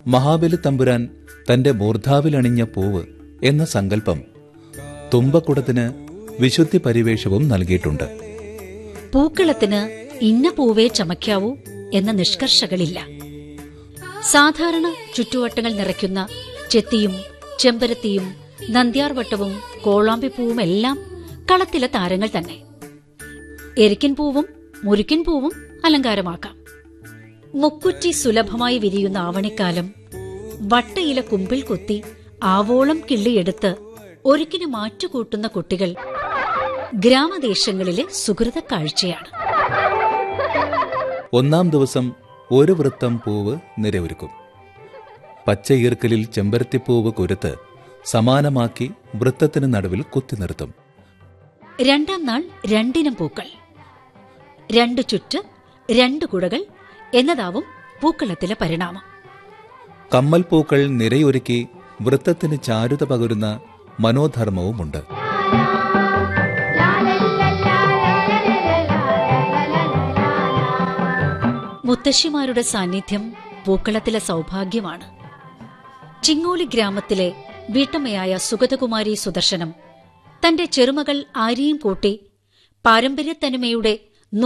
മഹാബലി തമ്പുരാൻ തന്റെ മൂർധാവിലണിഞ്ഞ പൂവ് എന്ന സങ്കല്പം തുമ്പക്കുടത്തിന് വിശുദ്ധി പരിവേഷവും നൽകിയിട്ടുണ്ട്. പൂക്കളത്തിന് ഇന്ന പൂവേ ചമയ്ക്കാവൂ എന്ന നിഷ്കർഷകളില്ല. സാധാരണ ചുറ്റുവട്ടങ്ങൾ നിറയ്ക്കുന്ന ചെത്തിയും ചെമ്പരത്തിയും നന്ദ്യാർവട്ടവും കോളാമ്പിപ്പൂവുമെല്ലാം കളത്തിലെ താരങ്ങൾ തന്നെ. എരിക്കിൻ പൂവും മുരുക്കിൻ പൂവും അലങ്കാരമാക്കാം. മുക്കുറ്റി സുലഭമായി വിരിയുന്ന ആവണിക്കാലം വട്ടയില കുമ്പിൽ കൊത്തി ആവോളം കിള്ളിയെടുത്ത് ഒരുക്കിന് മാറ്റുകൂട്ടുന്ന കുട്ടികൾ ഗ്രാമദേശങ്ങളിലെ സുഹൃത കാഴ്ചയാണ്. ഒന്നാം ദിവസം ഒരു വൃത്തം പൂവ് നിരയൊരുക്കും. പച്ചയീർക്കലിൽ ചെമ്പരത്തിപ്പൂവ് കൊരുത്ത് സമാനമാക്കി വൃത്തത്തിന് നടുവിൽ കുത്തി നിർത്തും. രണ്ടാം നാൾ രണ്ടിനം പൂക്കൾ, 2 ചുറ്റ് 2 കുടകൾ എന്നതാവും പൂക്കളത്തിലെ പരിണാമം. കമ്മൽ പൂക്കൾ നിരയൊരുക്കി വൃത്തത്തിന് ചാരുത പകരുന്ന മനോധർമ്മവുമുണ്ട്. മുത്തശ്ശിമാരുടെ സാന്നിധ്യം പൂക്കളത്തിലെ സൗഭാഗ്യമാണ്. ചിങ്ങോലി ഗ്രാമത്തിലെ വീട്ടമ്മയായ സുഗതകുമാരി സുദർശനം തന്റെ ചെറുമകൾ ആരെയും കൂട്ടി പാരമ്പര്യത്തനിമയുടെ